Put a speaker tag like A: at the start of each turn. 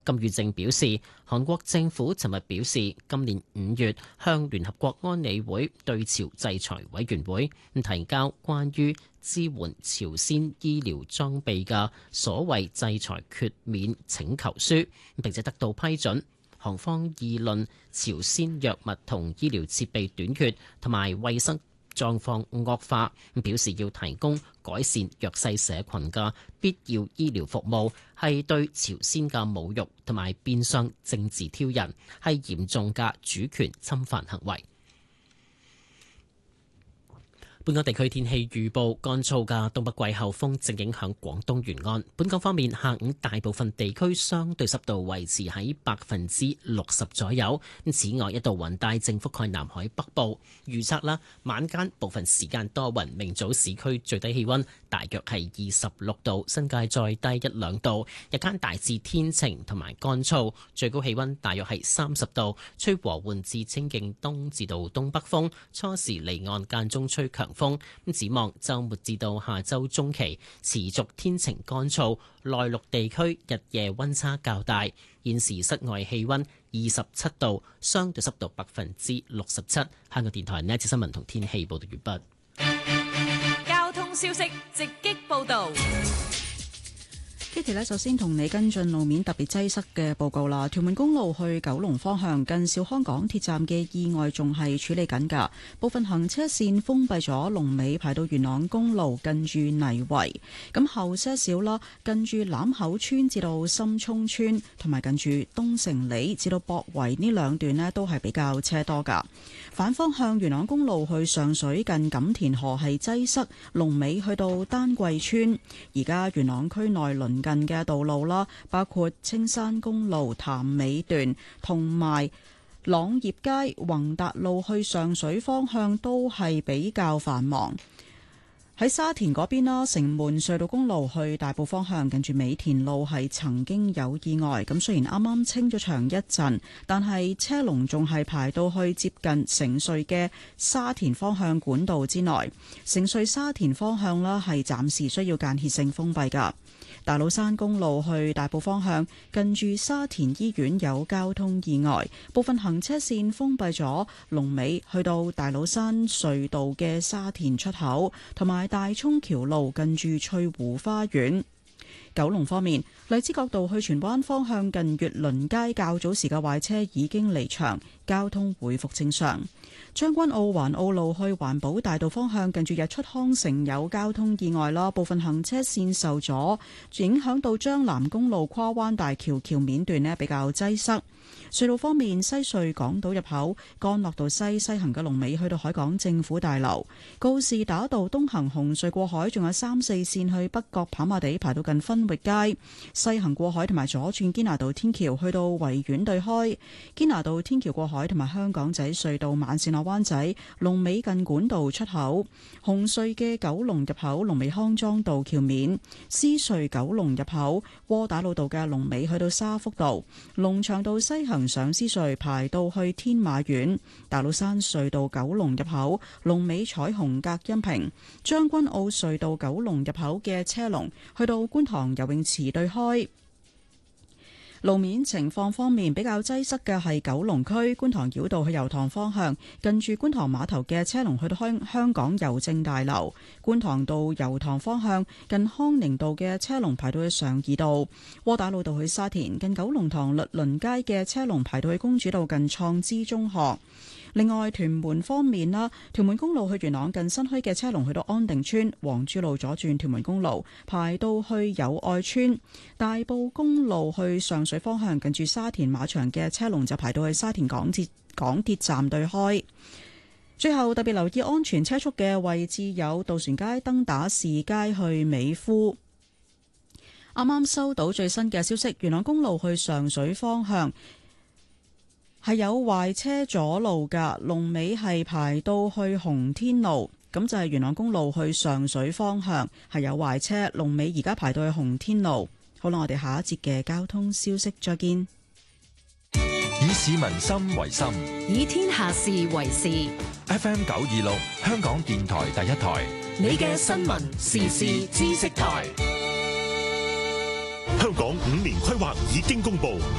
A: 金與正表示，韓國政府尋日表示，今年5月向聯合國安理會對朝制裁委員會提交關於支援朝鮮醫療裝備嘅所謂制裁豁免請求書，並且得到批准。韓方議論朝鮮藥物同醫療設備短缺同埋衛生狀況惡化，表示要提供改善弱勢社群嘅必要醫療服務，係對朝鮮嘅侮辱同埋變相政治挑釁，係嚴重嘅主權侵犯行為。本港地區天氣預報，乾燥嘅東北季候風正影響廣東沿岸。本港方面，下午大部分地區相對濕度維持喺60%左右。此外，一道雲帶正覆蓋南海北部。預測啦，晚間部分時間多雲，明早市區最低氣溫大約係26度，新界再低1-2度。日間大致天晴同埋乾燥，最高氣溫大約係30度，吹和緩至清勁東至到東北風，初時離岸間中吹強風。展望週末至到下週中期持續天晴乾燥，內陸地區日夜溫差較大。現時室外氣溫27度，相對濕度67%。香港電台呢一節新聞同天氣報道完
B: 畢。交通消息直擊報道。
C: Kitty 首先同你跟進路面特別擠塞嘅報告啦。屯門公路去九龍方向近兆康港鐵站嘅意外仲係處理緊㗎，部分行車線封閉咗，龍尾排到元朗公路近住泥圍。咁後些少啦，近住欖口村至到深涌村，同埋近住東城里至到博圍呢兩段呢都係比較車多㗎。反方向元朗公路去上水近錦田河係擠塞，龍尾去到丹桂村。而家元朗區內鄰近嘅道路啦，包括青山公路潭尾段同埋朗業街宏達路去上水方向都係比較繁忙。喺沙田嗰邊啦，城門隧道公路去大埔方向近住美田路係曾經有意外，咁雖然啱啱清咗場一陣，但係車龍仲係排到去接近城隧嘅沙田方向管道之內。城隧沙田方向啦係暫時需要間歇性封閉㗎。大老山公路去大埔方向近住沙田醫院有交通意外，部分行車線封閉咗，龍尾去到大老山隧道嘅沙田出口，同埋大涌橋路近住翠湖花園。九龍方面，荔枝角道去荃灣方向近月輪街較早時嘅壞車已經離場，交通回復正常。將軍澳環澳路去環保大道方向近住日出康城有交通意外啦，部分行車線受阻，影響到將藍公路跨灣大橋橋面段呢比較擠塞。隧道方面，西隧港島入口干諾道西行嘅龍尾去到海港政府大樓，告士打道東行紅隧過海，仲有3、4線去北角跑馬地排到近分域街，西行過海同埋左轉堅拿道天橋去到維園對開，堅拿道天橋過海同埋香港仔隧道慢線落灣仔龍尾近管道出口，紅隧嘅九龍入口龍尾康莊道橋面，獅隧九龍入口窩打老道嘅龍尾去到沙福道，龍翔道西行上獅隧排到去天馬苑，大老山隧道九龍入口龍尾彩虹隔音屏，將軍澳隧道九龍入口嘅車龍去到觀塘游泳池對開。路面情況方面，比較擠塞嘅係九龍區觀塘繞道去油塘方向，近住觀塘碼頭嘅車龍去到香港郵政大樓；觀塘道油塘方向近康寧道嘅車龍排到去常怡道；窩打老道去沙田近九龍塘律倫街嘅車龍排到去公主道近創知中學。另外，屯門方面啦，屯門公路去元朗近新墟嘅車龍去到安定村，黃珠路左轉屯門公路排到去友愛村，大埔公路去上水方向近住沙田馬場嘅車龍就排到去沙田港鐵站對開。最後特別留意安全車速嘅位置有渡船街登打士街去美孚。啱啱收到最新嘅消息，元朗公路去上水方向係有壞車阻路㗎，龍尾係排到去紅天路，咁就係元朗公路去上水方向係有壞車，龍尾而家排到去紅天路。好啦，我哋下一節嘅交通消息再見。
D: 以市民心為心，
B: 以天下事為事。
D: FM 926香港電台第一台，
B: 你嘅新聞時事知識台。
E: 香港5年規劃已經公布，